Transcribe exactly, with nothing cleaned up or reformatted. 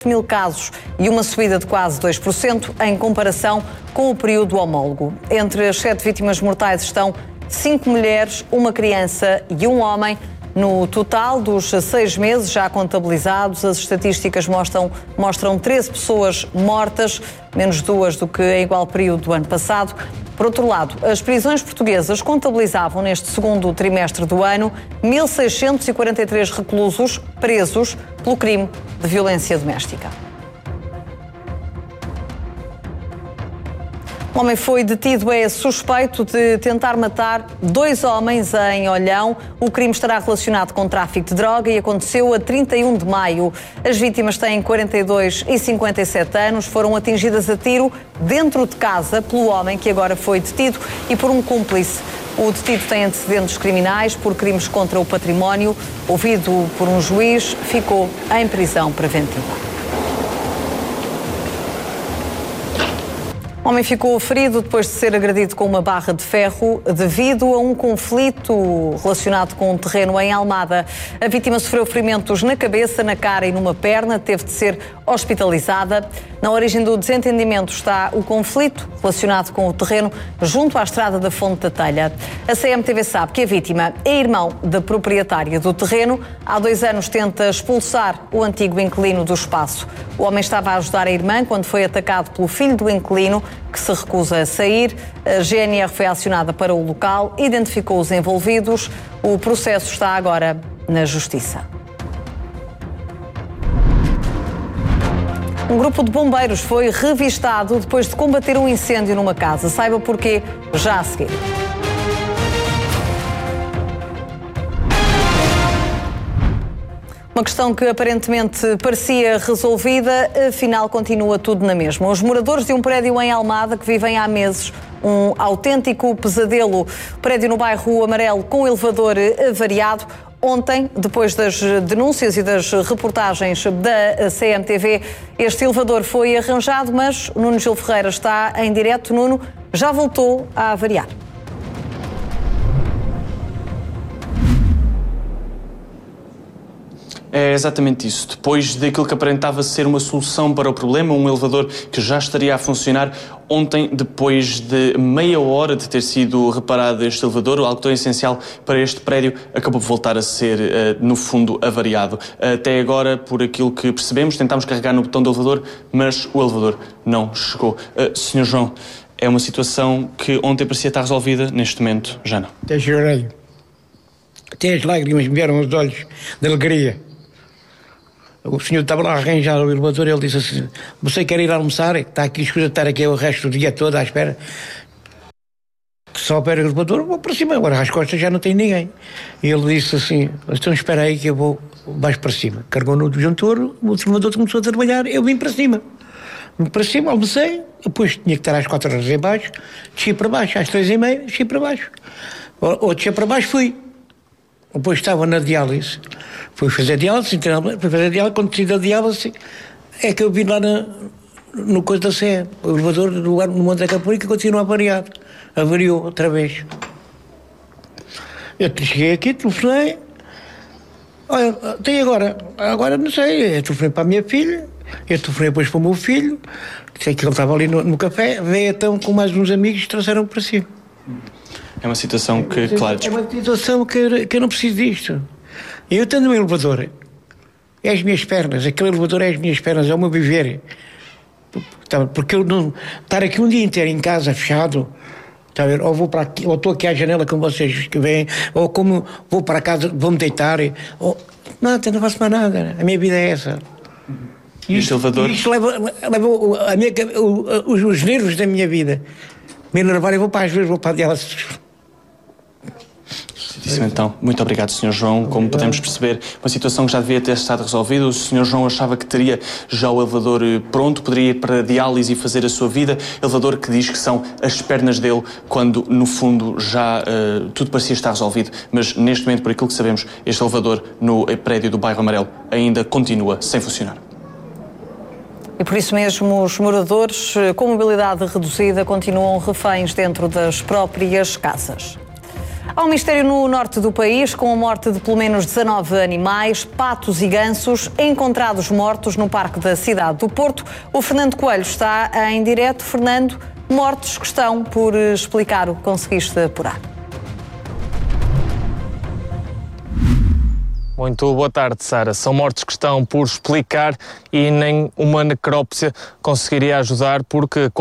mil casos e uma subida de quase dois por cento em comparação com o período homólogo. Entre as sete vítimas mortais estão cinco mulheres, uma criança e um homem. No total dos seis meses já contabilizados, as estatísticas mostram, mostram treze pessoas mortas, menos duas do que em igual período do ano passado. Por outro lado, as prisões portuguesas contabilizavam neste segundo trimestre do ano mil seiscentos e quarenta e três reclusos presos pelo crime de violência doméstica. Um homem foi detido, é suspeito de tentar matar dois homens em Olhão. O crime estará relacionado com tráfico de droga e aconteceu a trinta e um de maio. As vítimas têm quarenta e dois e cinquenta e sete anos, foram atingidas a tiro dentro de casa pelo homem que agora foi detido e por um cúmplice. O detido tem antecedentes criminais por crimes contra o património. Ouvido por um juiz, ficou em prisão preventiva. O homem ficou ferido depois de ser agredido com uma barra de ferro devido a um conflito relacionado com um terreno em Almada. A vítima sofreu ferimentos na cabeça, na cara e numa perna, teve de ser hospitalizada. Na origem do desentendimento está o conflito relacionado com o terreno junto à estrada da Fonte da Telha. A C M T V sabe que a vítima é irmão da proprietária do terreno. Há dois anos tenta expulsar o antigo inquilino do espaço. O homem estava a ajudar a irmã quando foi atacado pelo filho do inquilino, que se recusa a sair. A G N R foi acionada para o local, identificou os envolvidos. O processo está agora na Justiça. Um grupo de bombeiros foi revistado depois de combater um incêndio numa casa. Saiba porquê já a seguir. Uma questão que aparentemente parecia resolvida, afinal continua tudo na mesma. Os moradores de um prédio em Almada que vivem há meses um autêntico pesadelo. Prédio no bairro Amarelo com elevador avariado. Ontem, depois das denúncias e das reportagens da C M T V, este elevador foi arranjado, mas Nuno Gil Ferreira está em direto. Nuno, já voltou a avariar. É exatamente isso. Depois daquilo que aparentava ser uma solução para o problema, um elevador que já estaria a funcionar, ontem, depois de meia hora de ter sido reparado este elevador, algo tão essencial para este prédio, acabou por voltar a ser, no fundo, avariado. Até agora, por aquilo que percebemos, tentámos carregar no botão do elevador, mas o elevador não chegou. senhor João, é uma situação que ontem parecia estar resolvida, neste momento já não. Até chorei. Até as lágrimas me vieram aos olhos de alegria. O senhor estava lá a arranjar o elevador e ele disse assim: você quer ir almoçar? Está aqui, escusa estar aqui o resto do dia todo à espera. Que só opera o elevador, vou para cima. Agora às costas já não tem ninguém. E ele disse assim: então espera aí que eu vou mais para cima. Carregou no disjuntor, o elevador começou a trabalhar, eu vim para cima. Vim para cima, almocei, depois tinha que estar às quatro horas em baixo, desci para baixo, às três e meia, desci para baixo. Ou, ou desci para baixo, fui. Depois estava na diálise, fui fazer diálise, fui fazer diálise, quando desci da diálise, é que eu vi lá na, no coisa da Sé, o elevador do no Monte da Caparica continua avariado, avariou outra vez. Eu cheguei aqui, telefonei, olha, tem agora, agora não sei, eu telefonei para a minha filha, eu telefonei depois para o meu filho, sei que ele estava ali no, no café, veio então com mais uns amigos e trouxeram para cima. É uma situação que, claro... É uma situação que, que eu não preciso disto. Eu tenho um elevador, é as minhas pernas, aquele elevador é as minhas pernas, é o meu viver. Porque eu não... Estar aqui um dia inteiro em casa, fechado, está a ver? Ou vou para aqui, ou estou aqui à janela com vocês que vêm, ou como vou para casa, vou-me deitar, ou... Nada, não faço mais nada. A minha vida é essa. E este elevador... Isto leva, leva a minha, os, os nervos da minha vida. Me enervar, eu vou para as vezes, vou para a diálise. Então, muito obrigado, senhor João. Como podemos perceber, uma situação que já devia ter estado resolvida. O senhor João achava que teria já o elevador pronto, poderia ir para a diálise e fazer a sua vida. Elevador que diz que são as pernas dele, quando, no fundo, já uh, tudo parecia estar resolvido. Mas, neste momento, por aquilo que sabemos, este elevador no prédio do bairro Amarelo ainda continua sem funcionar. E por isso mesmo os moradores com mobilidade reduzida continuam reféns dentro das próprias casas. Há um mistério no norte do país, com a morte de pelo menos dezanove animais, patos e gansos, encontrados mortos no parque da cidade do Porto. O Fernando Coelho está em direto. Fernando, mortos que estão por explicar o que conseguiste apurar. Muito boa tarde, Sara. São mortes que estão por explicar e nem uma necrópsia conseguiria ajudar, porque